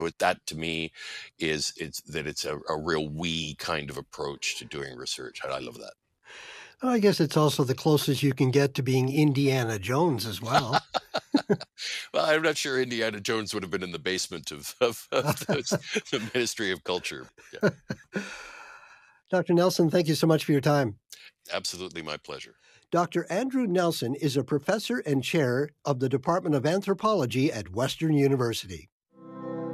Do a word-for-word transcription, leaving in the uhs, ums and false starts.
But that to me is it's that it's a, a real we kind of approach to doing research. I love that. Well, I guess it's also the closest you can get to being Indiana Jones as well. Well, I'm not sure Indiana Jones would have been in the basement of, of, of the, the Ministry of Culture. Yeah. Doctor Nelson, thank you so much for your time. Absolutely my pleasure. Doctor Andrew Nelson is a professor and chair of the Department of Anthropology at Western University.